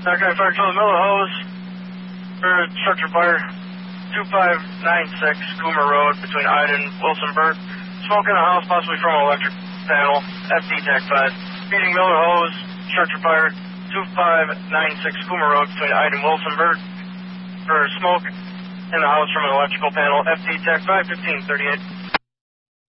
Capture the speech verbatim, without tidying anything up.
That guy fired from the middle of the hose for structure fire, two five nine six Coomer Road between Iden and Wilsonburg. Smoke in the house, possibly from an electric panel, F D Tech five. Feeding Miller hose, structure fire, two five nine six Coomer Road between Iden and Wilsonburg. For smoke in the house from an electrical panel, F D Tech five fifteen thirty-eight.